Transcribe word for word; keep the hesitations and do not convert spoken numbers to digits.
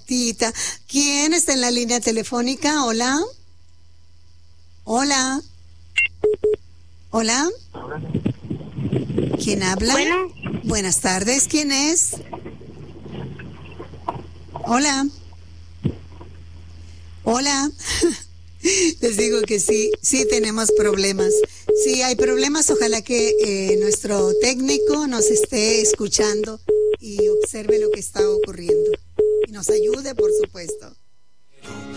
Martita. ¿Quién está en la línea telefónica? Hola. Hola. Hola. ¿Quién habla? Bueno. Buenas tardes. ¿Quién es? Hola. Hola. Les digo que sí, sí tenemos problemas. Sí hay problemas, ojalá que eh, nuestro técnico nos esté escuchando y observe lo que está ocurriendo. Y nos ayude, por supuesto.